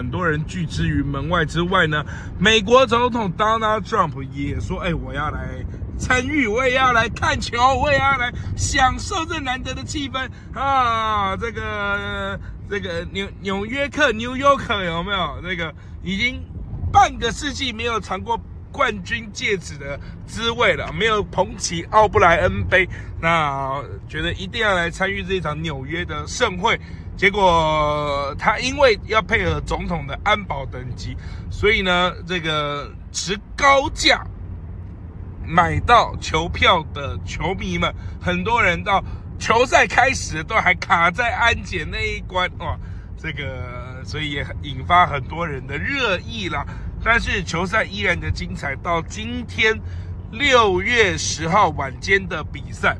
很多人拒之于门外之外呢，美国总统 Donald Trump 也说，我要来参与，我也要来看球，我也要来享受这难得的气氛啊！这个纽约客 New Yorker 有没有？这个已经半个世纪没有尝过冠军戒指的滋味了，没有捧起奥布莱恩杯，那觉得一定要来参与这一场纽约的盛会。结果他因为要配合总统的安保等级，所以呢，这个持高价买到球票的球迷们，很多人到球赛开始都还卡在安检那一关哇，这个所以也引发很多人的热议啦。但是球赛依然的精彩，到今天6月10号晚间的比赛，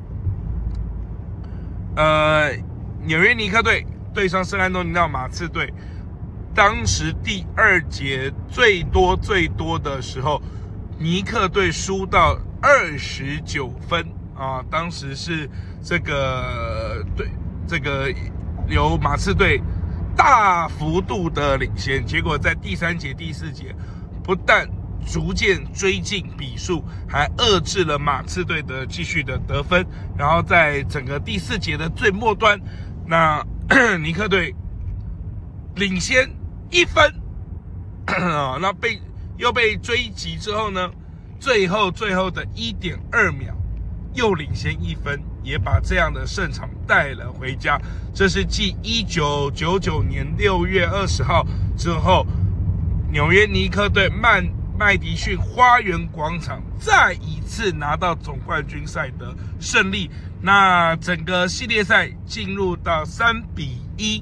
纽约尼克队对上圣安东尼奥马刺队，当时第2节最多的时候，尼克队输到29分啊，当时是这个由马刺队大幅度的领先，结果在第3节、第4节，不但逐渐追进比数，还遏制了马刺队的继续的得分。然后在整个第4节的最末端，那尼克队领先1分，那又被追击之后呢，最后的1.2秒又领先1分，也把这样的胜场带了回家。这是继1999年6月20号之后，纽约尼克队麦迪逊花园广场再一次拿到总冠军赛的胜利。那整个系列赛进入到3比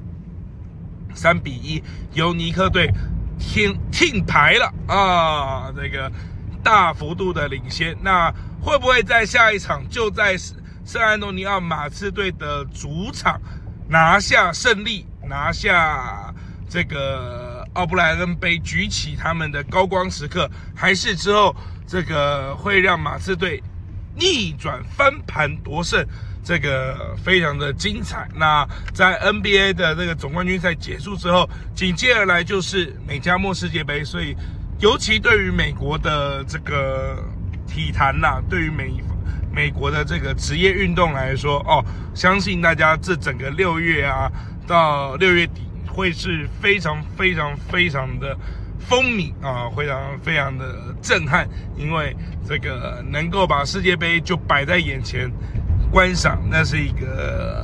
1，由尼克队听牌了啊，这个大幅度的领先。那会不会在下一场就在圣安东尼奥马刺队的主场拿下胜利，拿下这个奥布莱恩杯，举起他们的高光时刻，还是之后这个会让马刺队逆转翻盘夺胜？这个非常的精彩。那在 NBA 的这个总冠军赛结束之后，紧接而来就是美加墨世界杯，所以尤其对于美国的这个体坛对于美国的这个职业运动来说，相信大家这整个6月到6月底会是非常的风靡啊，非常的震撼，因为这个能够把世界杯就摆在眼前观赏，那是一个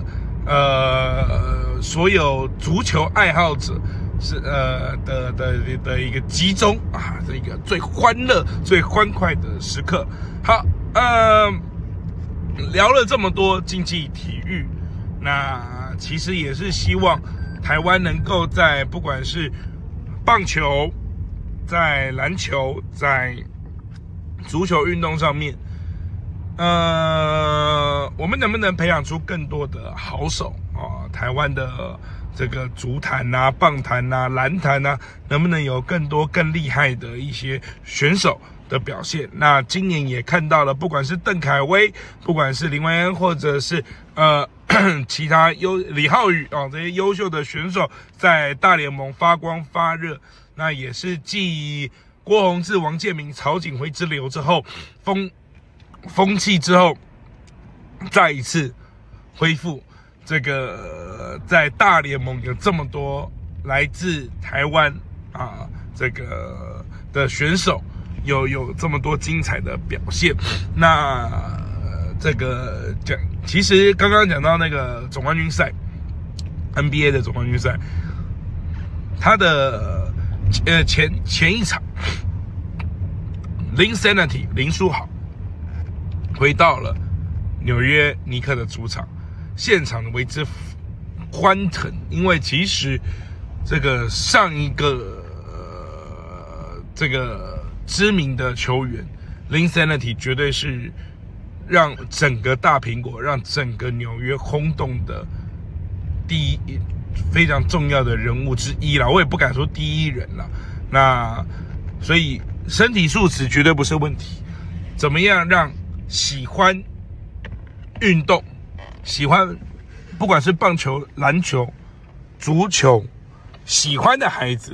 所有足球爱好者是的一个集中啊，这一个最欢乐、最欢快的时刻。好，聊了这么多竞技体育，那其实也是希望台湾能够在不管是棒球、在篮球、在足球运动上面，我们能不能培养出更多的好手啊？台湾的这个足坛棒坛篮坛能不能有更多更厉害的一些选手的表现？那今年也看到了，不管是邓凯威，不管是林维恩，或者是其他李浩宇这些优秀的选手在大联盟发光发热。那也是继郭泓志、王建民、曹景辉之流之后，风气之后，再一次恢复这个在大联盟有这么多来自台湾这个的选手，有这么多精彩的表现。那这个其实刚刚讲到那个总冠军赛 ，NBA 的总冠军赛，他的前一场，Linsanity 林书豪回到了纽约尼克的主场，现场为之欢腾，因为其实这个上一个这个知名的球员 Linsanity 绝对是让整个大苹果、让整个纽约轰动的非常重要的人物之一啦，我也不敢说第一人啦。那所以身体素质绝对不是问题，怎么样让喜欢运动、喜欢不管是棒球、篮球、足球喜欢的孩子